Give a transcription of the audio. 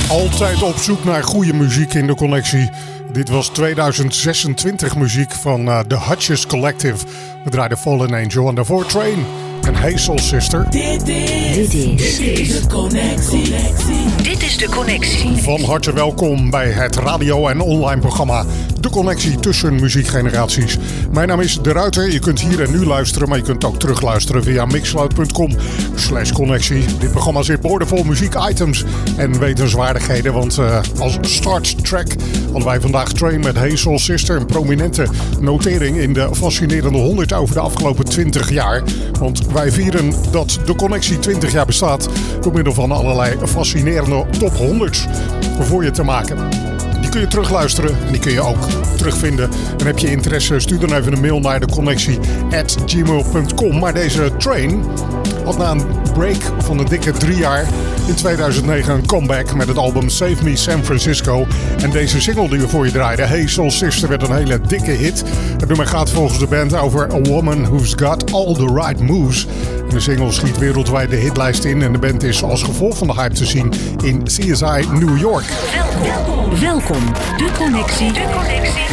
Altijd op zoek naar goede muziek in de connectie. Dit was 2026 muziek van The Hutchins Collective. We draaiden Fallen Angel en daarvoor Train en Hey Soul Sister. Dit is de connectie. Dit is de connectie. Van harte welkom bij het radio- en online programma De Connectie tussen muziekgeneraties. Mijn naam is De Ruiter. Je kunt hier en nu luisteren, maar je kunt ook terugluisteren via mixcloud.com/connectie. Dit programma zit boordevol muziekitems en wetenswaardigheden. Want als starttrack hadden wij vandaag Train met Hey Soul Sister. Een prominente notering in de fascinerende 100 over de afgelopen 20 jaar. Want wij vieren dat De Connectie 20 jaar bestaat door middel van allerlei fascinerende top 100's voor je te maken. Die kun je terugluisteren en die kun je ook terugvinden. En heb je interesse, stuur dan even een mail naar deconnectie@gmail.com. Maar deze Train had na een break van een dikke 3 jaar in 2009 een comeback met het album Save Me San Francisco. En deze single die we voor je draaiden, Hey Soul Sister, werd een hele dikke hit. Het nummer gaat volgens de band over a woman who's got all the right moves. En de single schiet wereldwijd de hitlijst in en de band is als gevolg van de hype te zien in CSI New York. Welkom. De connectie